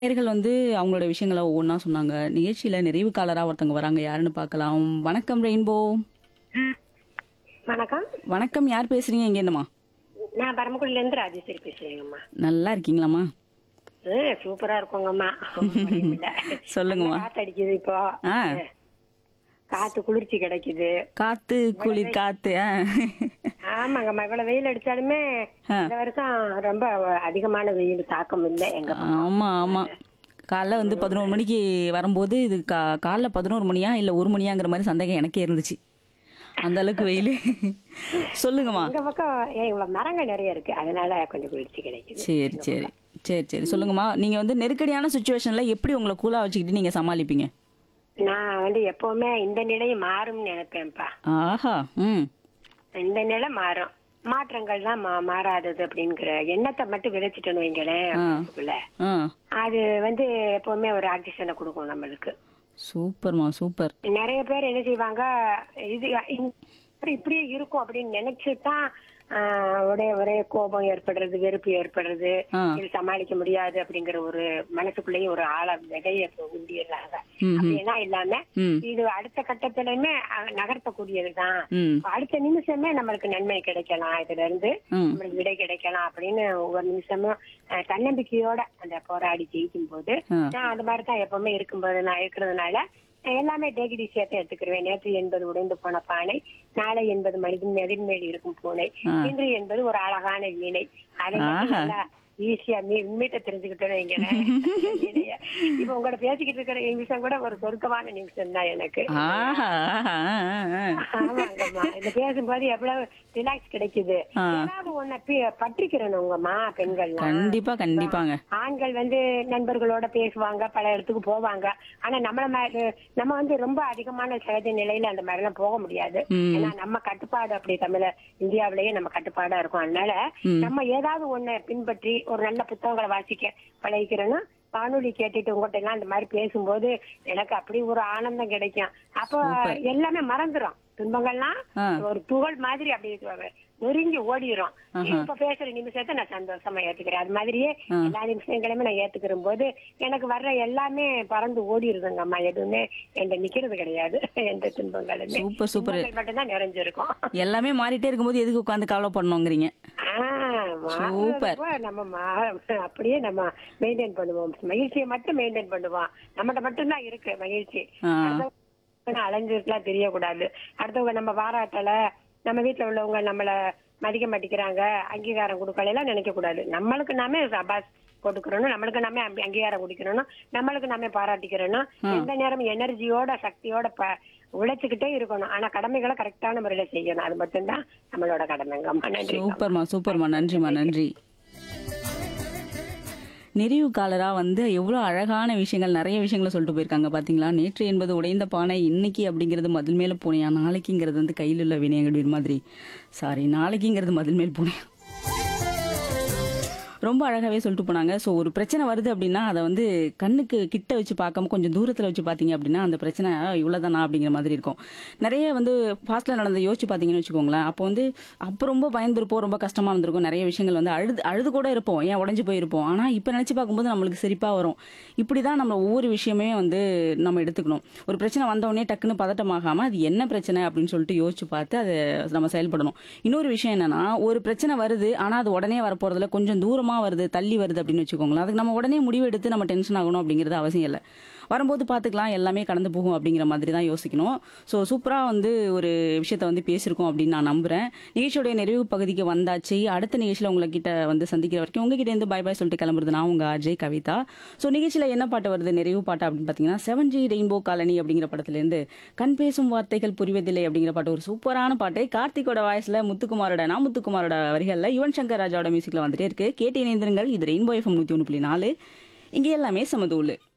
நேயர்கள் வந்து அவங்களோட விஷயங்கள ஒவ்வொன்னா சொன்னாங்க. நிகழ்ச்சியில நிறைவுக்காலரா ஒருத்தவங்க வராங்க. யாருன்னு பார்க்கலாம். வணக்கம் ரெயின்போ. வணக்கம். வணக்கம். யார் பேசுறீங்க? எங்கேருந்தும்மா? நான் பரமக்குடியில இருந்து ராஜேஸ்வரி பேசுறேங்கம்மா. நல்லா இருக்கீங்களாம்மா? சூப்பரா இருக்கோங்கம்மா. ஒண்ணும் குறையில்ல. சொல்லுங்கம்மா. நல்லா காத்து அடிக்குது இப்போ. ஆ. காத்து குளிர்ச்சி கிடைக்குது. காத்து குளிர் காத்து. ஆமாங்கம்மா, இவ்வளவு வெயில் அடிச்சாலுமே இந்த வருஷம் ரொம்ப அதிகமான வெயில் தாக்கம் இல்லை எங்க பக்கம். ஆமா ஆமா. காலைல வந்து 11 மணிக்கு வரும்போது இது காலைல 11 மணியா இல்ல 1 மணியாங்கிற மாதிரி சந்தேகம் எனக்கே இருந்துச்சு. அந்த அளவுக்கு வெயில். சொல்லுங்கம்மா. எங்க பக்கம் இவ்வளவு மரங்கள் நிறைய இருக்கு, அதனால கொஞ்சம் குளிர்ச்சி கிடைக்குது. சரி சரி சரி சரி சொல்லுங்கம்மா. நீங்க வந்து நெருக்கடியான சுச்சுவேஷன்ல எப்படி உங்களை கூலா வச்சுக்கிட்டு நீங்க சமாளிப்பீங்க? நான் வந்து எப்பவுமே இந்த நிலை மாறும்னு நினைப்பேன்ப்பா. ஆஹா. ம். இந்த நிலை மாறும், மாற்றங்கள் தான் மாறாதது அப்படிங்கிற எண்ணத்தை மட்டும் விதைச்சிட்டோன்னு வைங்களேன் மனசுக்குள்ள. ஆ. அது வந்து எப்பவுமே ஒரு ஆக்சிஜனை கொடுக்கும் நம்மளுக்கு. சூப்பர்மா சூப்பர். நிறைய பேர் என்ன செய்வாங்க, இது இப்படியே இருக்கும் அப்படின்னு நினைச்சுதான் ஒரே ஒரே கோபம் ஏற்படுறது, வெறுப்பு ஏற்படுறது, ஆ. இது சமாளிக்க முடியாது அப்படிங்கிற ஒரு மனசுக்குள்ளேயும் ஒரு ஆழ விதைய உண்டிடுறாங்க. ம், ம். அப்படின்னா இல்லாம ம். இது அடுத்த கட்டத்திலுமே நகர்த்தக்கூடியதுதான். ம். அடுத்த நிமிஷமே நம்மளுக்கு நன்மை கிடைக்கலாம், இதுல இருந்து ம். நம்மளுக்கு விடை கிடைக்கலாம் அப்படின்னு ஒவ்வொரு நிமிஷமும் தன்னம்பிக்கையோட அந்த போராடி ஜெயிக்கும் போது ஆ. நான் அந்த மாதிரி தான் எப்பவுமே இருக்கும்போது நான் இருக்கிறதுனால எல்லாமே டேகிடி சேர்த்து எடுத்துக்கிருவேன். நேற்று என்பது உடைந்து போன பானை, நாளை என்பது மனிதன் எதிர்மேல் இருக்கும் பூனை, ஆ. இன்று என்பது ஒரு அழகான வீணை. அதை மட்டும் ஆஹா. நல்லா ஈஸியா உண்மையிட்ட தெரிஞ்சுக்கிட்டோன்னு வைங்களேன். இப்ப உங்களோட பேசிக்கிட்டு இருக்கிற நிமிஷம் கூட ஒரு சொர்க்கமான நிமிஷம் தான் எனக்கு. ஆஹா. ஆஹா. ஆமாங்கம்மா, இந்த பேசும்போது எவ்வளவு ரிலாக்ஸ் கிடைக்குது. ஆ. ஏதாவது ஒண்ணு பற்றிக்கிறணுங்கம்மா பெண்கள்லாம். கண்டிப்பா கண்டிப்பாங்க. ஆண்கள் வந்து நண்பர்களோட பேசுவாங்க, பல இடத்துக்கு போவாங்க. ஆனா நம்ம வந்து ரொம்ப அதிகமான சகஜ நிலையில அந்த மாதிரி எல்லாம் போக முடியாது. ம். ஏன்னா நம்ம கட்டுப்பாடு அப்படி இந்தியாவிலேயே நம்ம கட்டுப்பாடா இருக்கும். அதனால நம்ம ஏதாவது ஒண்ணு பின்பற்றி ஒரு நல்ல புத்தகங்களை வாசிக்க பழகிக்கிறோன்னா வானொலி கேட்டுட்டு உங்ககிட்ட எல்லாம் இந்த மாதிரி பேசும்போது எனக்கு அப்படி ஒரு ஆனந்தம் கிடைக்கும். அப்போ எல்லாமே மறந்துரும், துன்பங்கள்லாம் ஆ. ஒரு துகள் மாதிரி அப்படி நெருங்கி ஓடிரும். இப்ப பேசுற நிமிஷத்தை நான் சந்தோஷமா ஏத்துக்கிறேன். அது மாதிரியே எல்லா நிமிஷங்களுமே நான் ஏத்துக்கிற போது எனக்கு வர்ற எல்லாமே பறந்து ஓடிடுதுங்கம்மா. எதுவுமே என்கிட்ட நிக்கிறது கிடையாது. எந்த துன்பங்களுமே சூப்பர் சூப்பர். மட்டும்தான் நிறைஞ்சிருக்கும். எல்லாமே மாறிட்டே இருக்கும்போது எதுக்கு உட்காந்து கவலை பண்ணணுங்கிறீங்க? சூப்பர். நம்ம அப்படியே நம்ம மெயின்டைன் பண்ணுவோம், மகிழ்ச்சியை மட்டும் மெயின்டைன் பண்ணுவோம். நம்மகிட்ட மட்டும்தான் இருக்கு மகிழ்ச்சி. ஆ. அலைஞ்சிருக்கலாம் தெரியக்கூடாது. அடுத்தவங்க நம்ம பாராட்டல, நம்ம வீட்டுல உள்ளவங்க நம்மள மதிக்க மாட்டேங்கிறாங்க, அங்கீகாரம் கொடுக்கல எல்லாம் நினைக்க கூடாது. நம்மளுக்கு நாமே சபாஸ் போட்டுக்கிறோம், நம்மளுக்கு நாமே அங்கீகாரம் குடிக்கிறோம், நம்மளுக்கு நாமே பாராட்டிக்கிறோம். எந்த நேரம் எனர்ஜியோட சக்தியோட உழைச்சுக்கிட்டே இருக்கணும். ஆனா கடமைகளை கரெக்டான முறையில செய்யணும். அது மட்டும்தான் நம்மளோட கடமைங்கம்மா. நன்றி. சூப்பர்மா சூப்பர்மா. நன்றிம்மா நன்றி. நிறைவு காலரா வந்து எவ்வளோ அழகான விஷயங்கள், நிறைய விஷயங்களை சொல்லிட்டு போயிருக்காங்க பாத்தீங்களா? நேற்று என்பது உடைந்த பானை, இன்னைக்கு அப்படிங்கிறது மதில் மேல பூனையா, நாளைக்குங்கிறது வந்து கையில் உள்ள வினையங்கள் மாதிரி, சாரி நாளைக்குங்கிறது மதில் மேல் பூனையா. ரொம்ப அழகாவே சொல்லிட்டு போனாங்க. ஸோ ஒரு பிரச்சனை வருது அப்படின்னா அதை வந்து கண்ணுக்கு கிட்ட வச்சு பார்க்காம கொஞ்சம் தூரத்தில் வச்சு பார்த்தீங்க அப்படின்னா அந்த பிரச்சனை இவ்வளோதானா அப்படிங்கிற மாதிரி இருக்கும். நிறைய வந்து ஃபாஸ்ட்டில் நடந்த யோசிச்சு பார்த்தீங்கன்னு வச்சுக்கோங்களேன். அப்போ வந்து அப்போ ரொம்ப பயந்துருப்போம், ரொம்ப கஷ்டமாக இருந்திருக்கும். நிறைய விஷயங்கள் வந்து அழுது கூட இருப்போம், ஏன் உடஞ்சி போயிருப்போம். ஆனால் இப்போ நினச்சி பார்க்கும்போது நம்மளுக்கு சிரிப்பாக வரும். இப்படி தான் நம்ம ஒவ்வொரு விஷயமே வந்து நம்ம எடுத்துக்கணும். ஒரு பிரச்சனை வந்தோடனே டக்குன்னு பதட்டமாகாமல் அது என்ன பிரச்சனை அப்படின்னு சொல்லிட்டு யோசிச்சு பார்த்து அதை நம்ம செயல்படணும். இன்னொரு விஷயம் என்னன்னா, ஒரு பிரச்சனை வருது ஆனால் அது உடனே வரப்போறதுல கொஞ்சம் தூரமாக வருது, தள்ளி வருது அப்படின்னு வச்சுக்கோங்களேன். அதுக்கு நம்ம உடனே முடிவெடுத்து நம்ம டென்ஷன் ஆகணும் அப்படிங்கிறது அவசியம் இல்லை. வரும்போது பார்த்துக்கலாம், எல்லாமே கடந்து போகும் அப்படிங்கிற மாதிரி தான் யோசிக்கணும். ஸோ சூப்பராக வந்து ஒரு விஷயத்த வந்து பேசியிருக்கோம் அப்படின்னு நான் நம்புறேன். நிகழ்ச்சியோடைய நிறைவு பகுதிக்கு வந்தாச்சு. அடுத்த நிகழ்ச்சியில் உங்ககிட்ட வந்து சந்திக்கிற வரைக்கும் உங்ககிட்ட இருந்து பாய் பாய் சொல்லிட்டு கிளம்புறது நான் உங்க அஜய் கவிதா. ஸோ நிகழ்ச்சியில் என்ன பாட்டு வருது, நிறைவு பாட்டு அப்படின்னு பார்த்தீங்கன்னா 7G ரெயின்போ காலனி அப்படிங்கிற படத்துலேருந்து கண் பேசும் வார்த்தைகள் புரிவதில்லை அப்படிங்கிற பாட்டு, ஒரு சூப்பரான பாட்டு. கார்த்திகோட வாய்ஸ்ல முத்துக்குமாரோட வரிகளில் யுவன் சங்கர் ராஜாவோட மியூசிக்ல வந்துட்டே இருக்கு. கேட்டு இணைந்திருங்கள். இது ரெயின்போ FM 101.4. இங்கே எல்லாமே சமதூளு.